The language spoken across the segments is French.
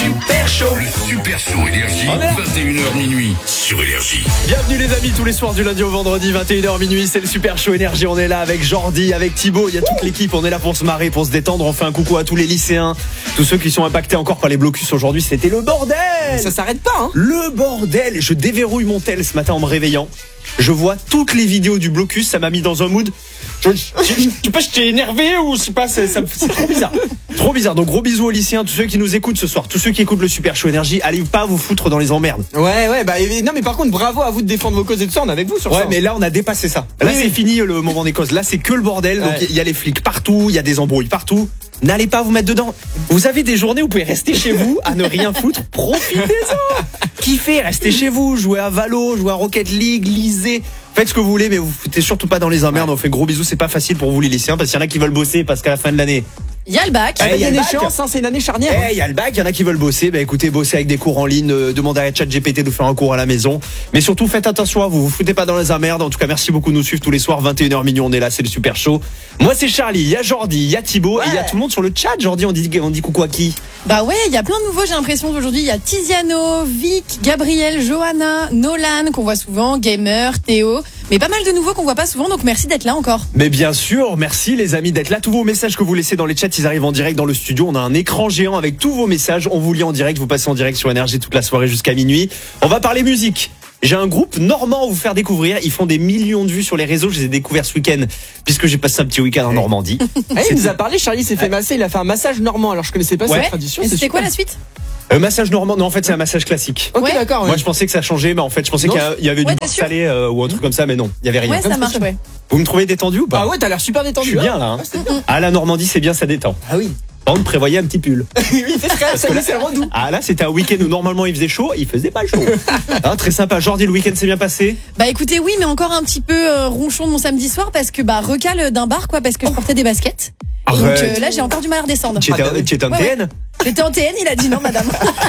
Super Show. Le Super Show Énergie, 21h minuit sur Énergie. Bienvenue les amis, tous les soirs du lundi au vendredi, 21h minuit, c'est le Super Show Énergie. On est là avec Jordi, avec Thibaut, il y a toute l'équipe, on est là pour se marrer, pour se détendre. On fait un coucou à tous les lycéens, tous ceux qui sont impactés encore par les blocus aujourd'hui. C'était le bordel. Ça s'arrête pas, hein. Le bordel. Je déverrouille mon tel ce matin en me réveillant. Je vois toutes les vidéos du blocus, ça m'a mis dans un mood. Je sais pas, j'étais énervé ou je sais pas, c'est trop bizarre. Trop bizarre. Donc gros bisous aux lycéens, tous ceux qui nous écoutent ce soir, tous ceux qui écoutent le Super Show Énergie, allez pas vous foutre dans les emmerdes. Ouais, bah non mais par contre bravo à vous de défendre vos causes et tout ça, on est avec vous sur ça. Ouais, mais là on a dépassé ça. Là c'est fini le moment des causes. Là c'est que le bordel. Donc il y a les flics partout, il y a des embrouilles partout. N'allez pas vous mettre dedans. Vous avez des journées où vous pouvez rester chez vous à ne rien foutre. Profitez-en. Kiffez, restez chez vous, jouez à Valo, jouez à Rocket League, lisez. Faites ce que vous voulez, mais vous foutez surtout pas dans les emmerdes. On fait gros bisous, c'est pas facile pour vous les lycéens parce qu'il y en a qui veulent bosser parce qu'à la fin de l'année. Il y a le bac. Il y a une échéance, c'est une année charnière. Il y a le bac, il y en a qui veulent bosser. Bah écoutez, bossez avec des cours en ligne, demandez à ChatGPT de faire un cours à la maison. Mais surtout, faites attention à vous, vous foutez pas dans les emmerdes. En tout cas, merci beaucoup de nous suivre tous les soirs, 21h minuit, on est là, c'est le Super Show. Moi, c'est Charlie, il y a Jordi, il y a Thibaut, et il y a tout le monde sur le chat. Jordi, on dit coucou à qui? Bah ouais, il y a plein de nouveaux, j'ai l'impression aujourd'hui. Il y a Tiziano, Vic, Gabriel, Johanna, Nolan, qu'on voit souvent, Gamer, Théo. Mais pas mal de nouveaux qu'on voit pas souvent, donc merci d'être là encore. Mais bien sûr, merci les amis d'être là. Tous vos messages que vous laissez dans les chats, ils arrivent en direct dans le studio. On a un écran géant avec tous vos messages. On vous lit en direct, vous passez en direct sur Énergie toute la soirée jusqu'à minuit. On va parler musique. J'ai un groupe normand à vous faire découvrir. Ils font des millions de vues sur les réseaux. Je les ai découverts ce week-end puisque j'ai passé un petit week-end en Normandie. Il nous a parlé, Charlie s'est fait masser, il a fait un massage normand. Alors je connaissais pas cette tradition. Et c'était quoi la suite? Massage normand, non en fait c'est un massage classique. Ok, d'accord. Moi je pensais que ça changeait, mais en fait je pensais qu'il y avait du beurre salé ou un truc comme ça, mais non, il y avait rien. Ouais, ça marche, ouais. Vous me trouvez détendu ou pas? Ah ouais, t'as l'air super détendu. Je suis bien là. Ah la Normandie c'est bien, ça détend. Ah oui. On prévoyait un petit pull. Oui, c'est vrai, ça c'est le redout. Ah là c'était un week-end où normalement il faisait chaud, il faisait pas chaud. Très sympa. Jordi, le week-end s'est bien passé? Bah écoutez, oui, mais encore un petit peu ronchon de mon samedi soir parce que recale d'un bar quoi, parce que je portais des baskets. Et donc là j'ai encore du mal à redescendre. Tu étais en TN? J'étais en TN, il a dit non madame.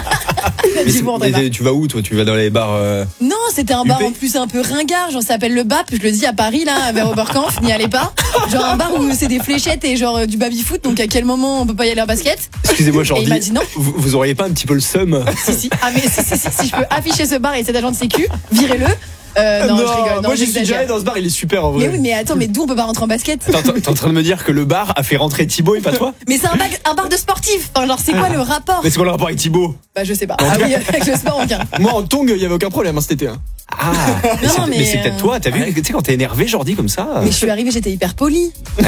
Il a dit bon, tu vas où toi? Tu vas dans les bars Non, c'était un bar en plus un peu ringard, genre ça s'appelle le BAP, je le dis à Paris là, vers Oberkampf, n'y allez pas. Genre un bar où c'est des fléchettes et genre du baby-foot, donc à quel moment on peut pas y aller en basket? Excusez-moi Jordi, il m'a dit non. Vous auriez pas un petit peu le seum? Si. Ah mais si je peux afficher ce bar et cet agent de sécu, virez-le. Non, je rigole. Moi j'y suis déjà allé dans ce bar, il est super en vrai. Mais oui, mais attends, mais d'où on peut pas rentrer en basket? T'es en train de me dire que le bar a fait rentrer Thibaut et pas toi? Mais c'est un bar de sportifs. Enfin, genre c'est quoi le rapport? Mais c'est quoi le rapport avec Thibaut? Bah je sais pas. Ah oui, avec le sport aucun. Moi en tongs, il y avait aucun problème cet été. Ah, mais c'est peut-être toi, t'as vu, tu sais quand t'es énervé Jordi comme ça. Mais je suis arrivée, j'étais hyper polie.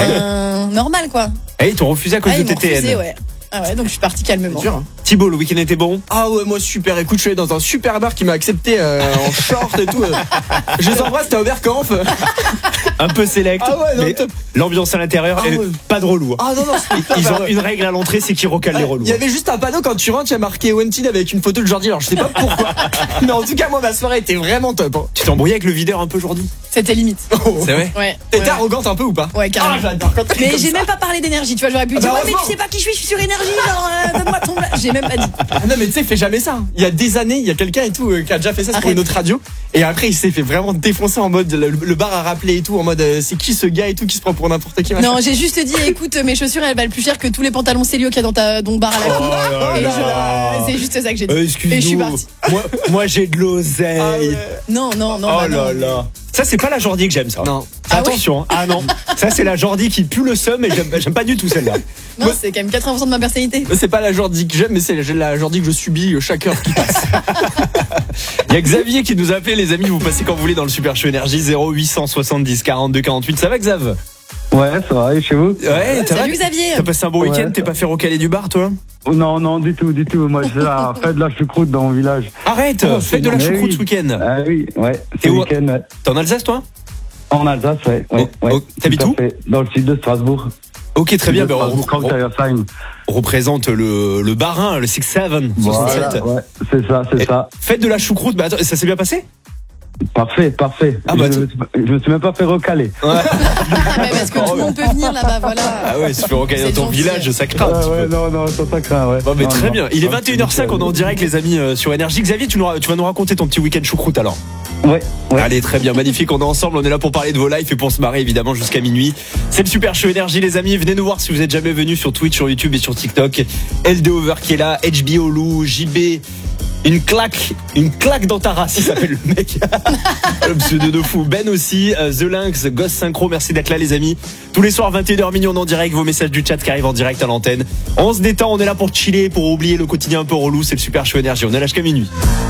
Normal quoi. Eh, ils t'ont refusé à cause de tes TN. Refusé, ouais. Ah ouais, donc je suis partie calmement. Dur, hein. Thibaut, le week-end était bon? Ah ouais, moi super. Écoute, je suis allé dans un super bar qui m'a accepté en short et tout. Je les embrasse, t'as Oberkampf. Un peu select. Ah ouais, non, mais top. L'ambiance à l'intérieur, pas de relou. Ah non, Ils ont une règle à l'entrée, c'est qu'ils recalent les relous. Il y avait juste un panneau quand tu rentres, il y a marqué Wanted avec une photo de Jordi. Alors je sais pas pourquoi. Mais en tout cas, moi ma soirée était vraiment top. Tu t'es embrouillé avec le videur un peu Jordi? C'était limite. C'est vrai? Ouais. T'étais arrogante un peu ou pas? Ouais, carrément. J'adore. Mais j'ai même pas parlé d'énergie, tu vois, j'aurais pu dire ouais, mais tu sais pas qui je suis sur énergie, genre donne-moi ton. J'ai même pas dit. Non mais tu sais, il fait jamais ça. Il y a des années, il y a quelqu'un et tout qui a déjà fait ça pour une autre radio. Et après, il s'est fait vraiment défoncer en mode le bar a rappelé et tout, en mode c'est qui ce gars et tout qui se prend pour n'importe qui. Non, j'ai juste dit écoute, mes chaussures elles valent plus cher que tous les pantalons Célio qu'il y a dans ton bar à la cour. C'est juste ça que j'ai dit. Et je suis partie. Moi j'ai de l'oseille. Ah ouais. Non. Oh là là. Ça c'est pas la Jordi que j'aime ça. Non. Attention. Ah non. Ça c'est la Jordi qui pue le seum et j'aime pas du tout celle-là. Non, c'est quand même 80% de ma personnalité. C'est pas la Jordi que j'aime, mais c'est la Jordi que je subis chaque heure qui passe. Il y a Xavier qui nous a appelé, les amis, vous passez quand vous voulez dans le Super Show Énergie 0870 42 48. Ça va Xav? Ouais, ça va, et chez vous? Ouais, salut Xavier. T'as passé un bon week-end, t'es pas fait recaler du bar toi? Non, du tout. Moi, je fais de la choucroute dans mon village. Arrête, fais de la choucroute ce week-end. Ah oui, ouais. T'es où? Week-end, ouais. T'es en Alsace toi? En Alsace, ouais. T'habites où? Dans le sud de Strasbourg. Ok, très bien. On représente le Barin, le 6-7. Voilà, ouais, c'est ça. Faites de la choucroute, bah attends, ça s'est bien passé? Parfait. Ah bah, je me suis même pas fait recaler. Ouais. Mais parce que tout le monde peut venir là-bas, voilà. Ah ouais, si tu peux recaler dans ton village, ça craint. Non, ça craint, ouais. Bon, mais très bien. Il est 21h05, on est en direct, les amis, sur Énergie. Xavier, tu vas nous raconter ton petit week-end choucroute alors. Ouais. Allez, très bien, magnifique, on est ensemble, on est là pour parler de vos lives et pour se marrer évidemment jusqu'à minuit. C'est le Super Show Énergie les amis, venez nous voir si vous êtes jamais venus sur Twitch, sur YouTube et sur TikTok. LD Over qui est là, HBO Lou, JB, une claque dans ta race, il s'appelle le mec. Le pseudo de fou. Ben aussi, The Lynx, Ghost Synchro, merci d'être là les amis. Tous les soirs 21h minuit on est en direct, vos messages du chat qui arrivent en direct à l'antenne. On se détend, on est là pour chiller, pour oublier le quotidien un peu relou, c'est le Super Show Énergie, on est là jusqu'à minuit.